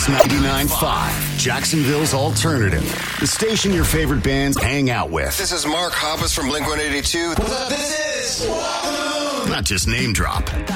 Kiss 99.5, Jacksonville's alternative. The station your favorite bands hang out with. This is Mark Hoppus from Blink-182. Not just name drop.